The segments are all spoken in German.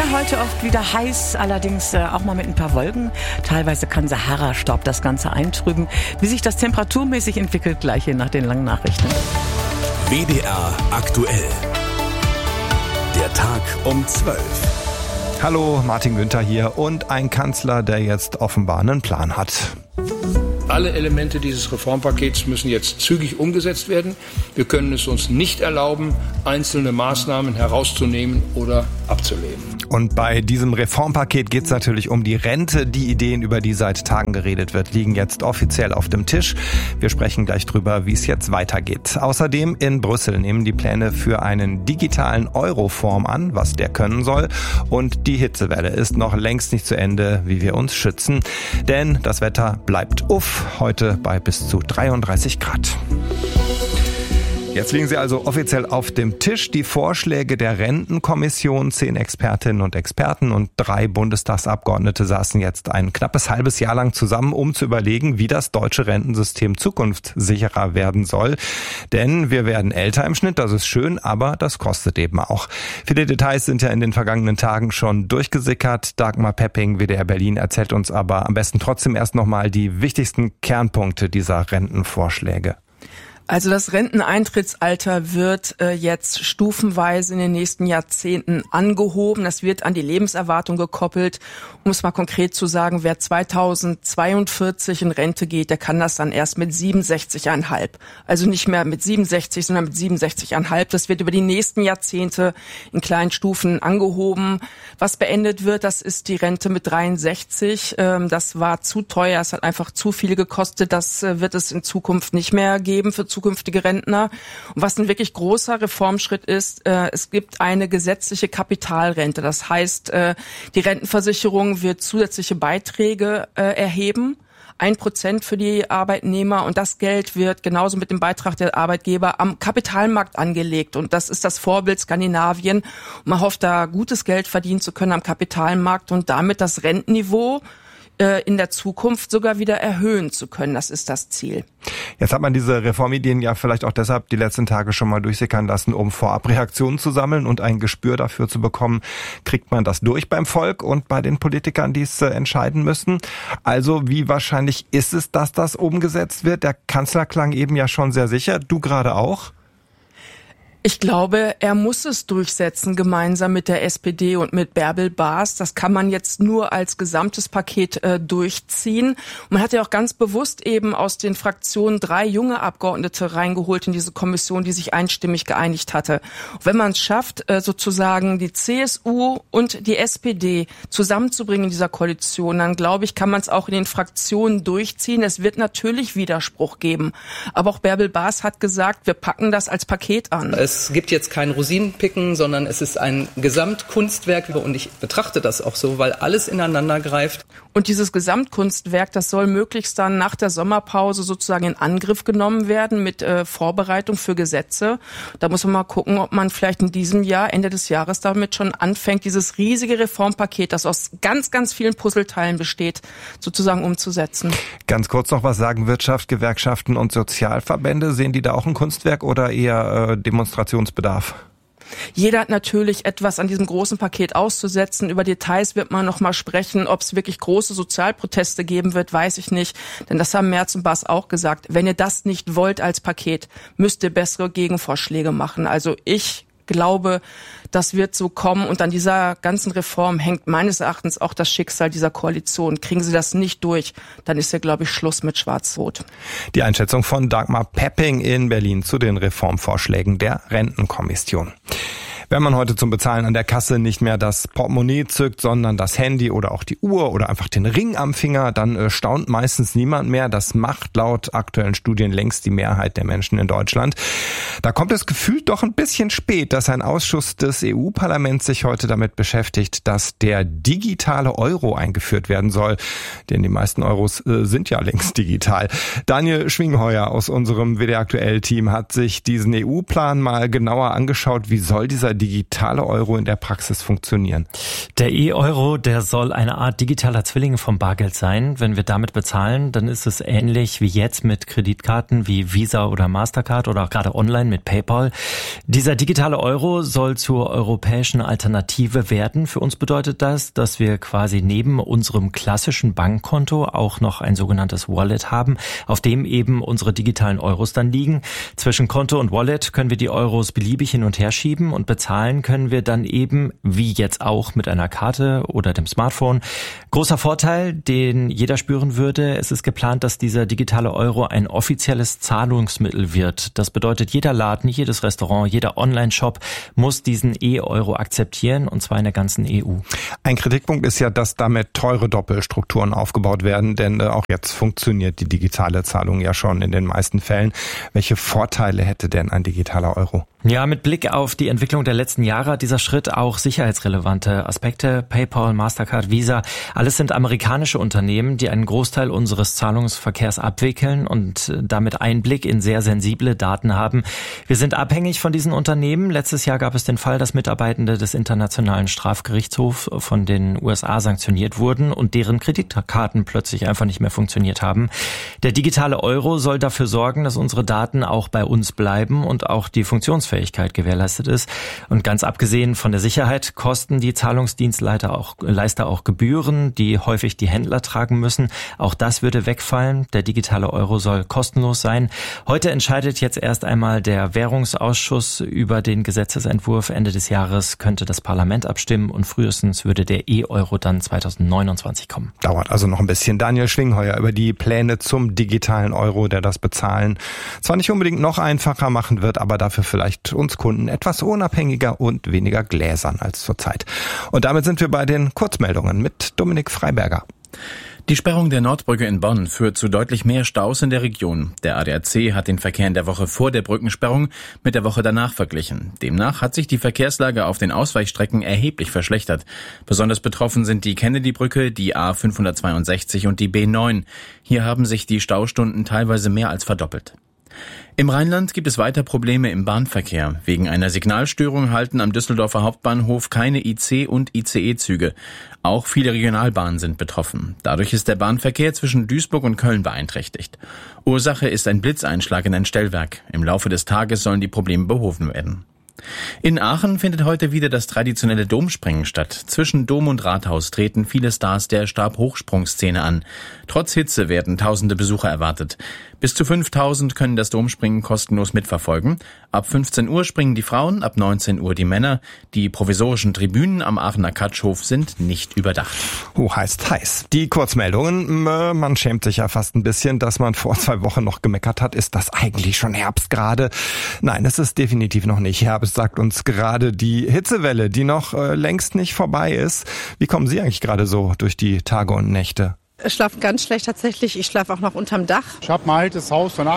Heute oft wieder heiß, allerdings auch mal mit ein paar Wolken. Teilweise kann Sahara-Staub das Ganze eintrüben. Wie sich das temperaturmäßig entwickelt, gleich hier nach den langen Nachrichten. WDR aktuell. Der Tag um 12. Hallo, Martin Günther hier und ein Kanzler, der jetzt offenbar einen Plan hat. Alle Elemente dieses Reformpakets müssen jetzt zügig umgesetzt werden. Wir können es uns nicht erlauben, einzelne Maßnahmen herauszunehmen oder abzulehnen. Und bei diesem Reformpaket geht es natürlich um die Rente. Die Ideen, über die seit Tagen geredet wird, liegen jetzt offiziell auf dem Tisch. Wir sprechen gleich drüber, wie es jetzt weitergeht. Außerdem in Brüssel nehmen die Pläne für einen digitalen Euroform an, was der können soll. Und die Hitzewelle ist noch längst nicht zu Ende, wie wir uns schützen. Denn das Wetter bleibt heute bei bis zu 33 Grad. Jetzt liegen sie also offiziell auf dem Tisch, die Vorschläge der Rentenkommission. 10 Expertinnen und Experten und 3 Bundestagsabgeordnete saßen jetzt ein knappes halbes Jahr lang zusammen, um zu überlegen, wie das deutsche Rentensystem zukunftssicherer werden soll. Denn wir werden älter im Schnitt, das ist schön, aber das kostet eben auch. Viele Details sind ja in den vergangenen Tagen schon durchgesickert. Dagmar Pepping, WDR Berlin, erzählt uns aber am besten trotzdem erst nochmal die wichtigsten Kernpunkte dieser Rentenvorschläge. Also das Renteneintrittsalter wird jetzt stufenweise in den nächsten Jahrzehnten angehoben. Das wird an die Lebenserwartung gekoppelt. Um es mal konkret zu sagen, wer 2042 in Rente geht, der kann das dann erst mit 67,5. Also nicht mehr mit 67, sondern mit 67,5. Das wird über die nächsten Jahrzehnte in kleinen Stufen angehoben. Was beendet wird, das ist die Rente mit 63. Das war zu teuer, es hat einfach zu viel gekostet. Das wird es in Zukunft nicht mehr geben für zukünftige Rentner. Und was ein wirklich großer Reformschritt ist, es gibt eine gesetzliche Kapitalrente. Das heißt, die Rentenversicherung wird zusätzliche Beiträge erheben. 1% für die Arbeitnehmer, und das Geld wird genauso mit dem Beitrag der Arbeitgeber am Kapitalmarkt angelegt. Und das ist das Vorbild Skandinavien. Und man hofft, da gutes Geld verdienen zu können am Kapitalmarkt und damit das Rentenniveau in der Zukunft sogar wieder erhöhen zu können. Das ist das Ziel. Jetzt hat man diese Reformideen ja vielleicht auch deshalb die letzten Tage schon mal durchsickern lassen, um vorab Reaktionen zu sammeln und ein Gespür dafür zu bekommen, kriegt man das durch beim Volk und bei den Politikern, die es entscheiden müssen. Also wie wahrscheinlich ist es, dass das umgesetzt wird? Der Kanzler klang eben ja schon sehr sicher, du gerade auch. Ich glaube, er muss es durchsetzen, gemeinsam mit der SPD und mit Bärbel Baas. Das kann man jetzt nur als gesamtes Paket durchziehen. Und man hat ja auch ganz bewusst eben aus den Fraktionen 3 junge Abgeordnete reingeholt in diese Kommission, die sich einstimmig geeinigt hatte. Und wenn man es schafft, sozusagen die CSU und die SPD zusammenzubringen in dieser Koalition, dann glaube ich, kann man es auch in den Fraktionen durchziehen. Es wird natürlich Widerspruch geben. Aber auch Bärbel Baas hat gesagt, wir packen das als Paket an. Es gibt jetzt kein Rosinenpicken, sondern es ist ein Gesamtkunstwerk und ich betrachte das auch so, weil alles ineinander greift. Und dieses Gesamtkunstwerk, das soll möglichst dann nach der Sommerpause sozusagen in Angriff genommen werden mit Vorbereitung für Gesetze. Da muss man mal gucken, ob man vielleicht in diesem Jahr, Ende des Jahres, damit schon anfängt, dieses riesige Reformpaket, das aus ganz, ganz vielen Puzzleteilen besteht, sozusagen umzusetzen. Ganz kurz noch, was sagen Wirtschaft, Gewerkschaften und Sozialverbände? Sehen die da auch ein Kunstwerk oder eher Demonstrationsbedarf? Jeder hat natürlich etwas an diesem großen Paket auszusetzen. Über Details wird man noch mal sprechen. Ob es wirklich große Sozialproteste geben wird, weiß ich nicht. Denn das haben Merz und Baas auch gesagt. Wenn ihr das nicht wollt als Paket, müsst ihr bessere Gegenvorschläge machen. Also ich glaube, das wird so kommen. Und an dieser ganzen Reform hängt meines Erachtens auch das Schicksal dieser Koalition. Kriegen sie das nicht durch, dann ist ja, glaube ich, Schluss mit Schwarz-Rot. Die Einschätzung von Dagmar Pepping in Berlin zu den Reformvorschlägen der Rentenkommission. Wenn man heute zum Bezahlen an der Kasse nicht mehr das Portemonnaie zückt, sondern das Handy oder auch die Uhr oder einfach den Ring am Finger, dann staunt meistens niemand mehr. Das macht laut aktuellen Studien längst die Mehrheit der Menschen in Deutschland. Da kommt es gefühlt doch ein bisschen spät, dass ein Ausschuss des EU-Parlaments sich heute damit beschäftigt, dass der digitale Euro eingeführt werden soll. Denn die meisten Euros sind ja längst digital. Daniel Schwingheuer aus unserem WDR Aktuell-Team hat sich diesen EU-Plan mal genauer angeschaut. Wie soll dieser digitale Euro in der Praxis funktionieren? Der E-Euro, der soll eine Art digitaler Zwilling vom Bargeld sein. Wenn wir damit bezahlen, dann ist es ähnlich wie jetzt mit Kreditkarten wie Visa oder Mastercard oder auch gerade online mit PayPal. Dieser digitale Euro soll zur europäischen Alternative werden. Für uns bedeutet das, dass wir quasi neben unserem klassischen Bankkonto auch noch ein sogenanntes Wallet haben, auf dem eben unsere digitalen Euros dann liegen. Zwischen Konto und Wallet können wir die Euros beliebig hin und her schieben und bezahlen können wir dann eben, wie jetzt auch, mit einer Karte oder dem Smartphone. Großer Vorteil, den jeder spüren würde, es ist geplant, dass dieser digitale Euro ein offizielles Zahlungsmittel wird. Das bedeutet, jeder Laden, jedes Restaurant, jeder Online-Shop muss diesen E-Euro akzeptieren, und zwar in der ganzen EU. Ein Kritikpunkt ist ja, dass damit teure Doppelstrukturen aufgebaut werden, denn auch jetzt funktioniert die digitale Zahlung ja schon in den meisten Fällen. Welche Vorteile hätte denn ein digitaler Euro? Ja, mit Blick auf die Entwicklung der letzten Jahre hat dieser Schritt auch sicherheitsrelevante Aspekte. PayPal, Mastercard, Visa, alles sind amerikanische Unternehmen, die einen Großteil unseres Zahlungsverkehrs abwickeln und damit Einblick in sehr sensible Daten haben. Wir sind abhängig von diesen Unternehmen. Letztes Jahr gab es den Fall, dass Mitarbeitende des Internationalen Strafgerichtshofs von den USA sanktioniert wurden und deren Kreditkarten plötzlich einfach nicht mehr funktioniert haben. Der digitale Euro soll dafür sorgen, dass unsere Daten auch bei uns bleiben und auch die Funktionsfähigkeit gewährleistet ist. Und ganz abgesehen von der Sicherheit kosten die Zahlungsdienstleister auch Gebühren, die häufig die Händler tragen müssen. Auch das würde wegfallen. Der digitale Euro soll kostenlos sein. Heute entscheidet jetzt erst einmal der Währungsausschuss über den Gesetzesentwurf. Ende des Jahres könnte das Parlament abstimmen und frühestens würde der E-Euro dann 2029 kommen. Dauert also noch ein bisschen. Daniel Schwingheuer über die Pläne zum digitalen Euro, der das Bezahlen zwar nicht unbedingt noch einfacher machen wird, aber dafür vielleicht uns Kunden etwas unabhängiger und weniger gläsern als zurzeit. Und damit sind wir bei den Kurzmeldungen mit Dominik Freiberger. Die Sperrung der Nordbrücke in Bonn führt zu deutlich mehr Staus in der Region. Der ADAC hat den Verkehr in der Woche vor der Brückensperrung mit der Woche danach verglichen. Demnach hat sich die Verkehrslage auf den Ausweichstrecken erheblich verschlechtert. Besonders betroffen sind die Kennedy-Brücke, die A562 und die B9. Hier haben sich die Staustunden teilweise mehr als verdoppelt. Im Rheinland gibt es weiter Probleme im Bahnverkehr. Wegen einer Signalstörung halten am Düsseldorfer Hauptbahnhof keine IC- und ICE-Züge. Auch viele Regionalbahnen sind betroffen. Dadurch ist der Bahnverkehr zwischen Duisburg und Köln beeinträchtigt. Ursache ist ein Blitzeinschlag in ein Stellwerk. Im Laufe des Tages sollen die Probleme behoben werden. In Aachen findet heute wieder das traditionelle Domspringen statt. Zwischen Dom und Rathaus treten viele Stars der Stabhochsprungszene an. Trotz Hitze werden tausende Besucher erwartet. Bis zu 5.000 können das Domspringen kostenlos mitverfolgen. Ab 15 Uhr springen die Frauen, ab 19 Uhr die Männer. Die provisorischen Tribünen am Aachener Katschhof sind nicht überdacht. Heißt heiß. Die Kurzmeldungen, man schämt sich ja fast ein bisschen, dass man vor 2 Wochen noch gemeckert hat. Ist das eigentlich schon Herbst gerade? Nein, es ist definitiv noch nicht Herbst, sagt uns gerade die Hitzewelle, die noch längst nicht vorbei ist. Wie kommen Sie eigentlich gerade so durch die Tage und Nächte? Ich schlafe ganz schlecht tatsächlich. Ich schlafe auch noch unterm Dach. Ich habe ein altes Haus von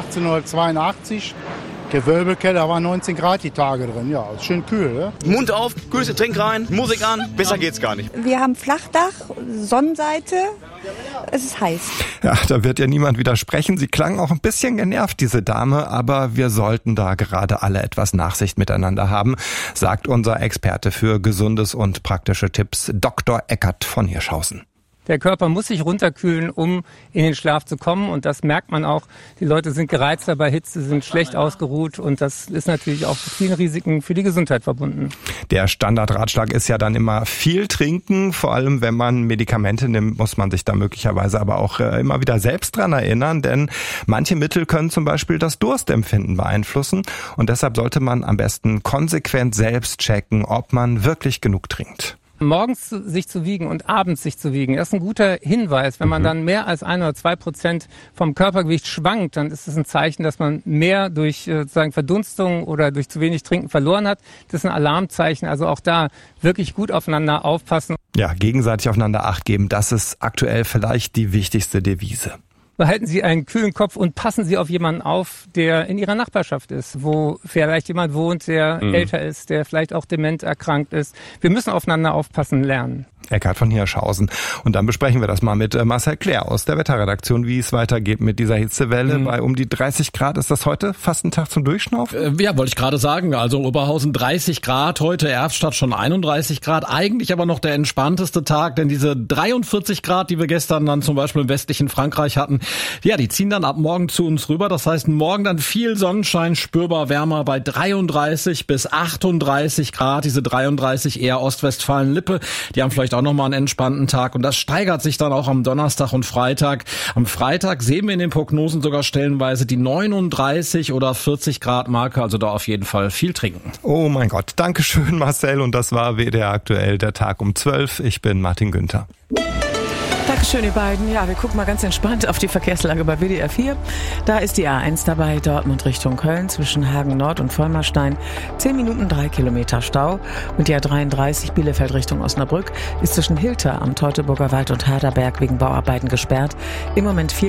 1882. Gewölbekeller, da waren 19 Grad die Tage drin. Ja, ist schön kühl, ne? Mund auf, kühlste Trink rein, Musik an. Besser geht's gar nicht. Wir haben Flachdach, Sonnenseite. Es ist heiß. Ja, da wird ja niemand widersprechen. Sie klang auch ein bisschen genervt, diese Dame, aber wir sollten da gerade alle etwas Nachsicht miteinander haben, sagt unser Experte für gesundes und praktische Tipps, Dr. Eckert von Hirschhausen. Der Körper muss sich runterkühlen, um in den Schlaf zu kommen. Und das merkt man auch. Die Leute sind gereizter bei Hitze, sind schlecht ausgeruht. Und das ist natürlich auch mit vielen Risiken für die Gesundheit verbunden. Der Standardratschlag ist ja dann immer viel trinken. Vor allem, wenn man Medikamente nimmt, muss man sich da möglicherweise aber auch immer wieder selbst dran erinnern. Denn manche Mittel können zum Beispiel das Durstempfinden beeinflussen. Und deshalb sollte man am besten konsequent selbst checken, ob man wirklich genug trinkt. Morgens sich zu wiegen und abends sich zu wiegen, das ist ein guter Hinweis. Wenn man dann mehr als 1 oder 2% vom Körpergewicht schwankt, dann ist es ein Zeichen, dass man mehr durch sozusagen Verdunstung oder durch zu wenig Trinken verloren hat. Das ist ein Alarmzeichen. Also auch da wirklich gut aufeinander aufpassen. Ja, gegenseitig aufeinander Acht geben, das ist aktuell vielleicht die wichtigste Devise. Behalten Sie einen kühlen Kopf und passen Sie auf jemanden auf, der in Ihrer Nachbarschaft ist, wo vielleicht jemand wohnt, der älter ist, der vielleicht auch dement erkrankt ist. Wir müssen aufeinander aufpassen lernen. Eckhard von Hirschhausen. Und dann besprechen wir das mal mit Marcel Clair aus der Wetterredaktion, wie es weitergeht mit dieser Hitzewelle. Bei um die 30 Grad ist das heute fast ein Tag zum Durchschnaufen? Ja, wollte ich gerade sagen. Also Oberhausen 30 Grad, heute Erftstadt schon 31 Grad. Eigentlich aber noch der entspannteste Tag, denn diese 43 Grad, die wir gestern dann zum Beispiel im westlichen Frankreich hatten, ja, die ziehen dann ab morgen zu uns rüber. Das heißt, morgen dann viel Sonnenschein, spürbar wärmer bei 33 bis 38 Grad. Diese 33 eher Ostwestfalen-Lippe. Die haben vielleicht auch nochmal einen entspannten Tag. Und das steigert sich dann auch am Donnerstag und Freitag. Am Freitag sehen wir in den Prognosen sogar stellenweise die 39 oder 40 Grad Marke. Also da auf jeden Fall viel trinken. Oh mein Gott. Dankeschön, Marcel. Und das war WDR aktuell, der Tag um 12. Ich bin Martin Günther. Dankeschön, ihr beiden. Ja, wir gucken mal ganz entspannt auf die Verkehrslage bei WDR 4. Da ist die A1 dabei, Dortmund Richtung Köln, zwischen Hagen Nord und Vollmerstein. 10 Minuten 3 Kilometer Stau. Und die A33 Bielefeld Richtung Osnabrück ist zwischen Hilter am Teutoburger Wald und Haderberg wegen Bauarbeiten gesperrt. Im Moment 4